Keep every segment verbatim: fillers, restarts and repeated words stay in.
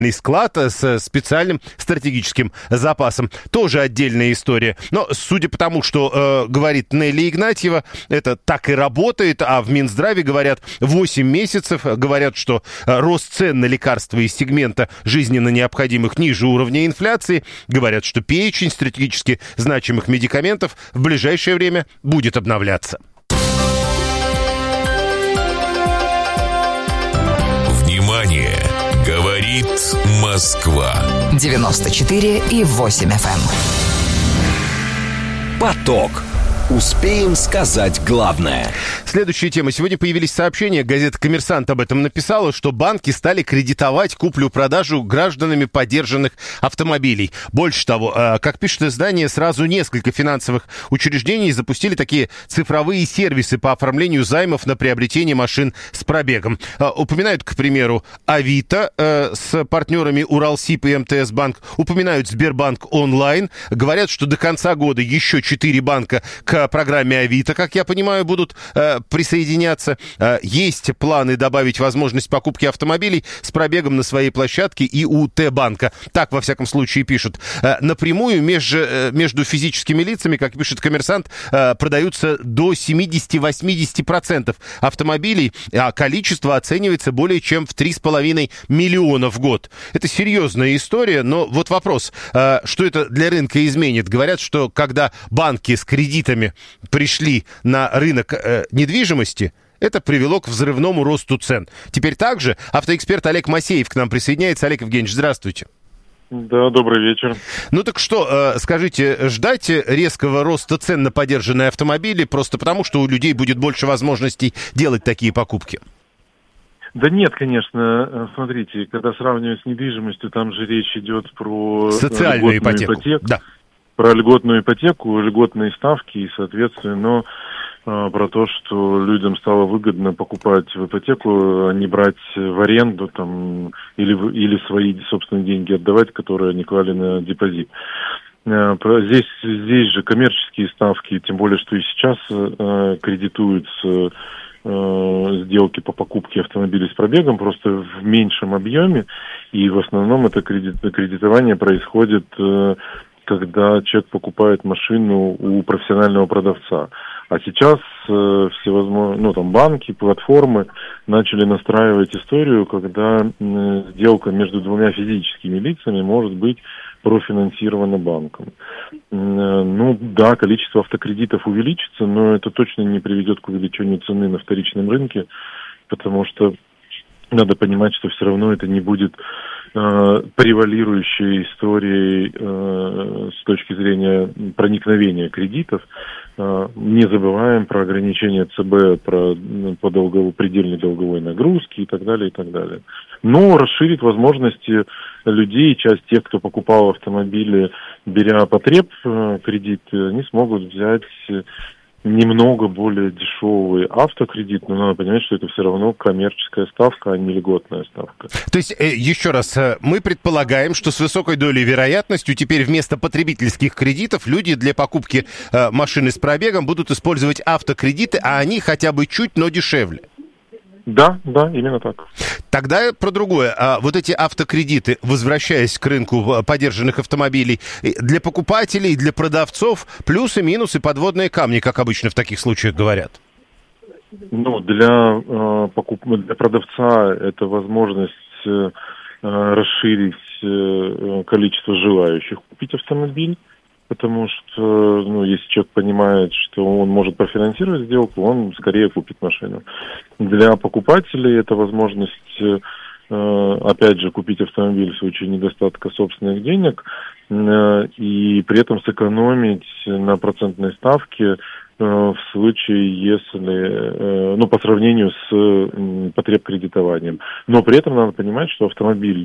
склад с специальным стратегическим запасом. Тоже отдельная история. Но судя по тому, что э, говорит Нелли Игнатьева, это так и работает, а в Минздраве говорят восемь месяцев, говорят, что э, рост цен на лекарства из сегмента жизненно необходимых ниже уровня инфляции, говорят, что перечень стратегически значимых медикаментов в ближайшее время будет обновляться. Внимание! Говорит Москва. девяносто четыре и восемь эф эм. Поток. Успеем сказать главное. Следующая тема. Сегодня появились сообщения, газета «Коммерсант» об этом написала, что банки стали кредитовать куплю-продажу гражданами подержанных автомобилей. Больше того, как пишет издание, сразу несколько финансовых учреждений запустили такие цифровые сервисы по оформлению займов на приобретение машин с пробегом. Упоминают, к примеру, Авито с партнерами Уралсиб и эм тэ эс Банк, упоминают Сбербанк онлайн, говорят, что до конца года еще четыре банка к программе Авито, как я понимаю, будут э, присоединяться. Э, есть планы добавить возможность покупки автомобилей с пробегом на своей площадке и у Т-банка. Так, во всяком случае, пишут. Э, напрямую меж, э, между физическими лицами, как пишет «Коммерсант», э, продаются до семьдесят-восемьдесят процентов автомобилей, а количество оценивается более чем в три с половиной миллиона в год. Это серьезная история, но вот вопрос, э, что это для рынка изменит? Говорят, что когда банки с кредитами пришли на рынок э, недвижимости, это привело к взрывному росту цен. Теперь также автоэксперт Олег Масеев к нам присоединяется. Олег Евгеньевич, здравствуйте. Да, добрый вечер. Ну так что, э, скажите, ждать резкого роста цен на подержанные автомобили просто потому, что у людей будет больше возможностей делать такие покупки? Да нет, конечно. Смотрите, когда сравнивать с недвижимостью, там же речь идет про социальную ипотеку. ипотеку. Да. Про льготную ипотеку, льготные ставки и, соответственно, э, про то, что людям стало выгодно покупать в ипотеку, а не брать в аренду там, или, или свои собственные деньги отдавать, которые они клали на депозит. Э, про, здесь, здесь же коммерческие ставки, тем более, что и сейчас э, кредитуются э, сделки по покупке автомобилей с пробегом просто в меньшем объеме, и в основном это кредит, кредитование происходит э, когда человек покупает машину у профессионального продавца. А сейчас э, всевозможные, ну, там, банки, платформы начали настраивать историю, когда э, сделка между двумя физическими лицами может быть профинансирована банком. Э, ну, да, количество автокредитов увеличится, но это точно не приведет к увеличению цены на вторичном рынке, потому что надо понимать, что все равно это не будет э, превалирующей историей э, с точки зрения проникновения кредитов. Э, не забываем про ограничения ЦБ про, по долговой, предельной долговой нагрузке и так далее, и так далее. Но расширит возможности людей, часть тех, кто покупал автомобили, беря потреб э, кредит, они смогут взять немного более дешевый автокредит, но надо понимать, что это все равно коммерческая ставка, а не льготная ставка. То есть, еще раз, мы предполагаем, что с высокой долей вероятностью теперь вместо потребительских кредитов люди для покупки машины с пробегом будут использовать автокредиты, а они хотя бы чуть, но дешевле. Да, да, именно так. Тогда про другое. А вот эти автокредиты, возвращаясь к рынку подержанных автомобилей, для покупателей, для продавцов плюсы, минусы, подводные камни, как обычно в таких случаях говорят? Ну, для, э, покуп... для продавца это возможность э, расширить э, количество желающих купить автомобиль. Потому что, ну, если человек понимает, что он может профинансировать сделку, он скорее купит машину. Для покупателей это возможность, э, опять же, купить автомобиль в случае недостатка собственных денег э, и при этом сэкономить на процентной ставке в случае, если, ну, по сравнению с потребкредитованием. Но при этом надо понимать, что автомобиль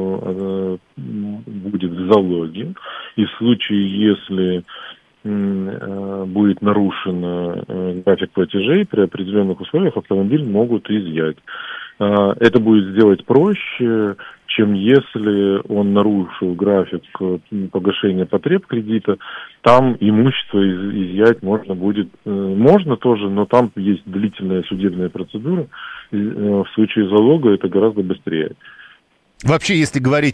будет в залоге, и в случае, если будет нарушен график платежей, при определенных условиях автомобиль могут изъять. Это будет сделать проще, чем если он нарушил график погашения потреб кредита. Там имущество изъять можно будет, можно тоже, но там есть длительная судебная процедура. В случае залога это гораздо быстрее. Вообще, если говорить